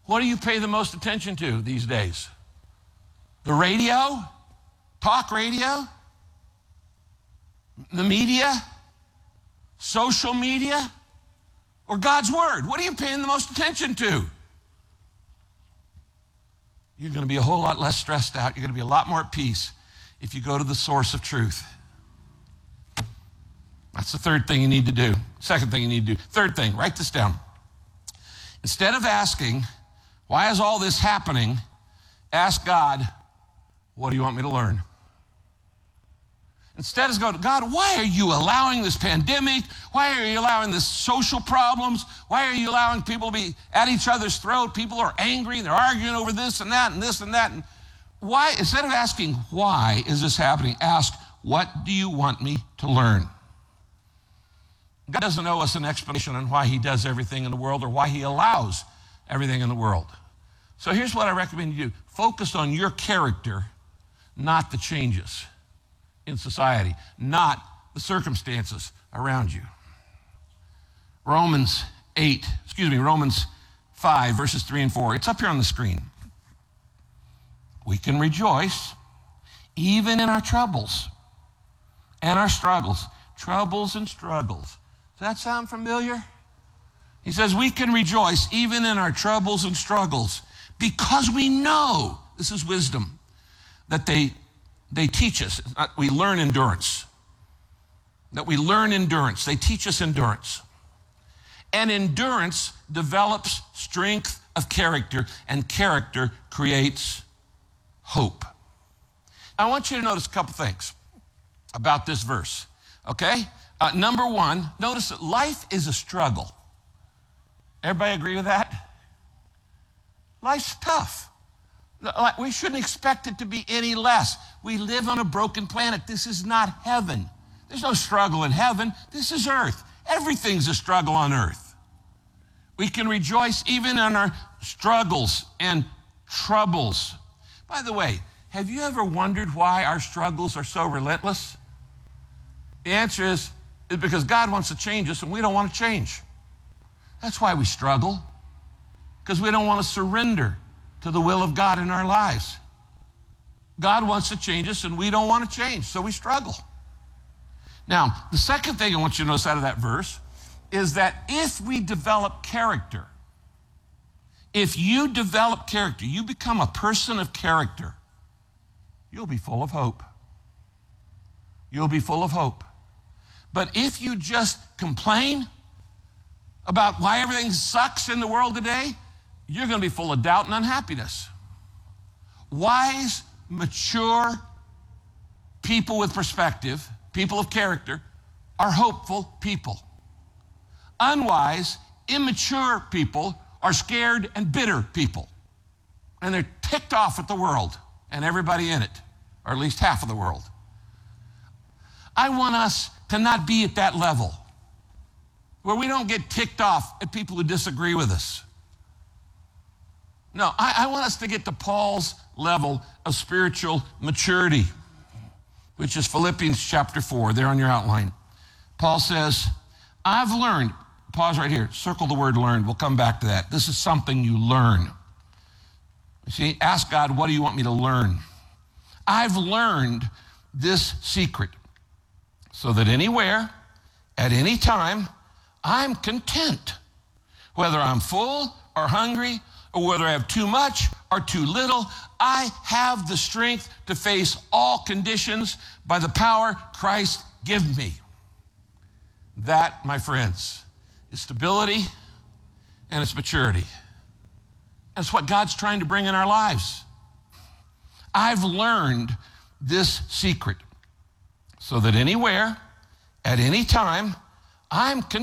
What do you pay the most attention to these days? The radio? Talk radio? The media? Social media? Or God's Word? What are you paying the most attention to? You're going to be a whole lot less stressed out. You're going to be a lot more at peace if you go to the source of truth. That's the third thing you need to do. Second thing you need to do. Third thing, write this down. Instead of asking, why is all this happening? Ask God, what do you want me to learn? Instead of going, God, why are you allowing this pandemic? Why are you allowing this social problems? Why are you allowing people to be at each other's throat? People are angry, they're arguing over this and that and this and that. And why, instead of asking, why is this happening? Ask, what do you want me to learn? God doesn't owe us an explanation on why he does everything in the world or why he allows everything in the world. So here's what I recommend you do. Focus on your character, not the changes in society, not the circumstances around you. Romans 5, verses 3 and 4. It's up here on the screen. We can rejoice even in our troubles and our struggles. Troubles and struggles. Does that sound familiar? He says we can rejoice even in our troubles and struggles because we know, this is wisdom, that they teach us. We learn endurance. That we learn endurance. They teach us endurance. And endurance develops strength of character, and character creates hope. I want you to notice a couple things about this verse, okay? Number one, notice that life is a struggle. Everybody agree with that? Life's tough. We shouldn't expect it to be any less. We live on a broken planet. This is not heaven. There's no struggle in heaven. This is earth. Everything's a struggle on earth. We can rejoice even in our struggles and troubles. By the way, have you ever wondered why our struggles are so relentless? The answer is because God wants to change us and we don't want to change. That's why we struggle, because we don't want to surrender to the will of God in our lives. God wants to change us and we don't want to change, so we struggle. Now, the second thing I want you to notice out of that verse is that if we develop character, if you develop character, you become a person of character, you'll be full of hope. You'll be full of hope. But if you just complain about why everything sucks in the world today, you're going to be full of doubt and unhappiness. Wise, mature people with perspective, people of character, are hopeful people. Unwise, immature people are scared and bitter people. And they're ticked off at the world and everybody in it, or at least half of the world. I want us to not be at that level where we don't get ticked off at people who disagree with us. No, I want us to get to Paul's level of spiritual maturity, which is Philippians chapter 4, there on your outline. Paul says, I've learned, pause right here, circle the word learned, we'll come back to that. This is something you learn. You see, ask God, what do you want me to learn? I've learned this secret, so that anywhere, at any time, I'm content. Whether I'm full or hungry, or whether I have too much or too little, I have the strength to face all conditions by the power Christ gives me. That, my friends, is stability and it's maturity. That's what God's trying to bring in our lives. I've learned this secret so that anywhere, at any time, I'm content.